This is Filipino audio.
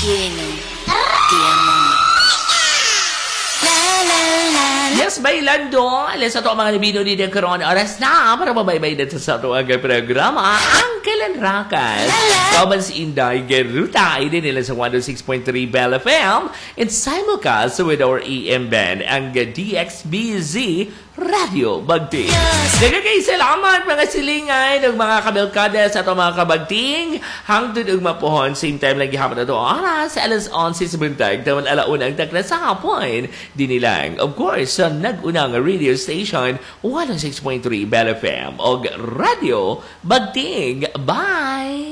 quiero, te amo. Yes, bailando. Alas ato ang mga nabino dito karon oras na para mabaybay dito sa ato ang programa ang Kalanrakan. Kaman si Inday Geruta ay din nila sa 106.3 Bell FM in simulcast with our EM band ang DXBZ Radio Bagting. Nagagay salamat mga silingay ng mga kabilkada sa ato mga kabagting hangtod og mapuhon same time lagi hapon ato oras alas 11 sa buntag tawal alauna ang takna sa hapon dinilang of course sa nag-unang radio station 106.3 Bell FM og Radio Bagting. Bye!